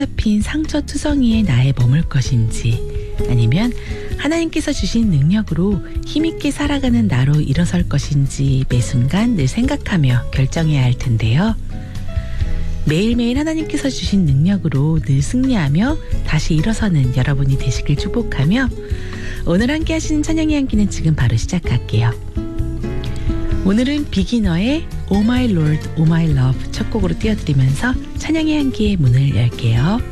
잡힌 상처투성이에 나에 머물 것인지, 아니면 하나님께서 주신 능력으로 힘있게 살아가는 나로 일어설 것인지 매 순간 늘 생각하며 결정해야 할 텐데요. 매일매일 하나님께서 주신 능력으로 늘 승리하며 다시 일어서는 여러분이 되시길 축복하며, 오늘 함께 하시는 찬양의 향기는 지금 바로 시작할게요. 오늘은 비기너의 Oh My Lord, Oh My Love 첫 곡으로 띄워드리면서 찬양의 향기의 문을 열게요.